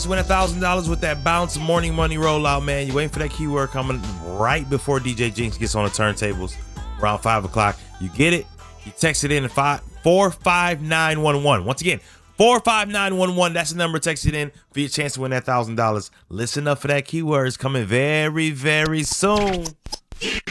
Win $1,000 with that Bounce Morning Money rollout, man. You waiting for that keyword coming right before DJ Jinx gets on the turntables around 5 o'clock. You get it. You text it in at 45911. Once again, 45911. That's the number. Text it in for your chance to win that $1,000. Listen up for that keyword. It's coming very, very soon.